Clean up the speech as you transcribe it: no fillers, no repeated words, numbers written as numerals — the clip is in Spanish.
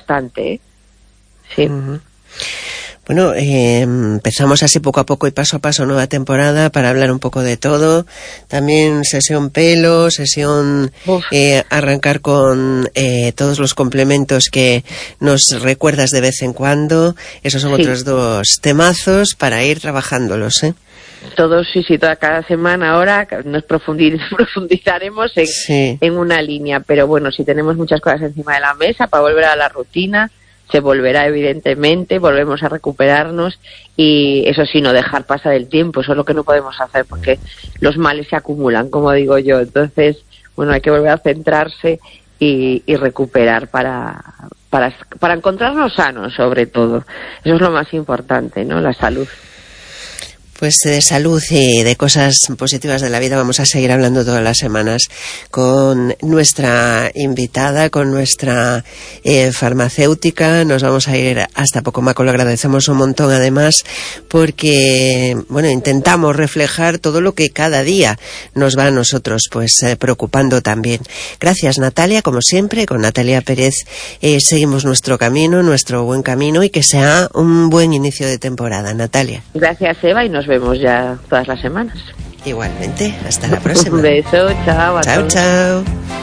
bastante, ¿eh? Sí. Uh-huh. Bueno, empezamos así poco a poco y paso a paso nueva temporada para hablar un poco de todo. También sesión pelo, sesión arrancar con todos los complementos que nos recuerdas de vez en cuando. Esos son otros 2 temazos para ir trabajándolos, ¿eh? Todos, cada semana ahora nos profundizaremos en una línea, pero bueno, si tenemos muchas cosas encima de la mesa para volver a la rutina, se volverá evidentemente, volvemos a recuperarnos y eso sí, no dejar pasar el tiempo, eso es lo que no podemos hacer porque los males se acumulan, como digo yo, entonces, bueno, hay que volver a centrarse y recuperar para encontrarnos sanos sobre todo, eso es lo más importante, ¿no? La salud. Pues de salud y de cosas positivas de la vida vamos a seguir hablando todas las semanas con nuestra invitada, con nuestra farmacéutica. Nos vamos a ir hasta Pocomaco, lo agradecemos un montón además porque, bueno, intentamos reflejar todo lo que cada día nos va a nosotros pues preocupando también. Gracias, Natalia, como siempre, con Natalia Pérez seguimos nuestro camino, nuestro buen camino y que sea un buen inicio de temporada, Natalia. Gracias, Eva, y nos vemos ya todas las semanas. Igualmente, hasta la próxima. Un beso, chao. Chao, chao.